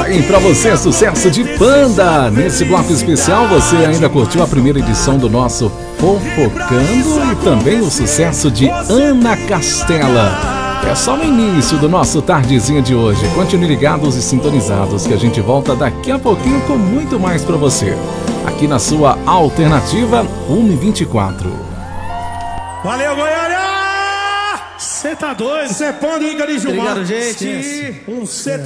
Aí pra você, sucesso de Panda. Nesse bloco especial você ainda curtiu a primeira edição do nosso Fofocando e também o sucesso de Ana Castela. É só o início do nosso Tardezinha de hoje. Continue ligados e sintonizados que a gente volta daqui a pouquinho com muito mais pra você. Aqui na sua Alternativa 1h24. Valeu, Goiânia! Cê tá doido? Cê pode ligar de Gilmar. Obrigado, gente. Cê tá